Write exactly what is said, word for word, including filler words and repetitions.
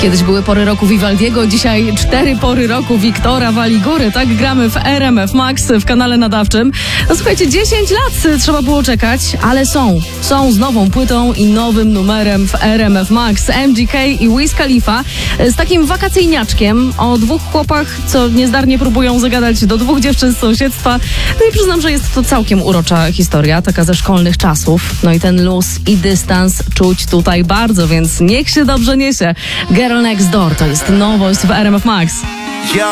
Kiedyś były pory roku Vivaldiego, dzisiaj cztery pory roku Wiktora Waligury. Tak gramy w R M F Max w kanale nadawczym. No słuchajcie, dziesięć lat trzeba było czekać, ale są. Są z nową płytą i nowym numerem w R M F Max. M G K i Wiz Khalifa z takim wakacyjniaczkiem o dwóch chłopach, co niezdarnie próbują zagadać do dwóch dziewczyn z sąsiedztwa. No i przyznam, że jest to całkiem urocza historia, taka ze szkolnych czasów. No i ten luz i dystans czuć tutaj bardzo, więc niech się dobrze niesie. Girl Next Door to jest nowość w R M F Max.